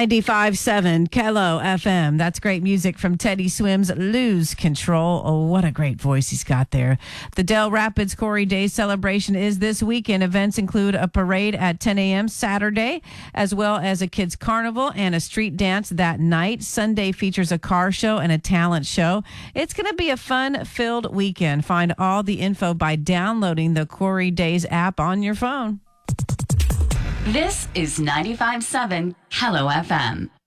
95.7 Kello FM. That's great music from Teddy Swims' Lose Control. Oh, what a great voice he's got there. The Dell Rapids Corey Day celebration is this weekend. Events include a parade at 10 a.m. Saturday, as well as a kids' carnival and a street dance that night. Sunday features a car show and a talent show. It's going to be a fun-filled weekend. Find all the info by downloading the Corey Days app on your phone. This is 95.7 Hello FM.